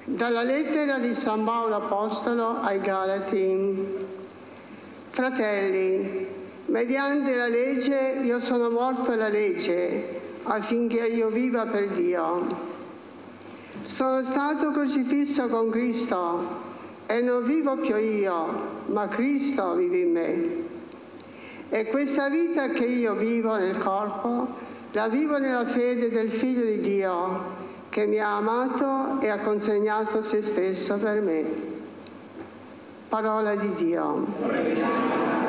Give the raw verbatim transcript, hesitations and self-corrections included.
Dalla lettera di San Paolo Apostolo ai Galati. Fratelli, mediante la legge io sono morto alla legge, affinché io viva per Dio. Sono stato crocifisso con Cristo e non vivo più io, ma Cristo vive in me. E questa vita che io vivo nel corpo, la vivo nella fede del Figlio di Dio, che mi ha amato e ha consegnato se stesso per me. Parola di Dio.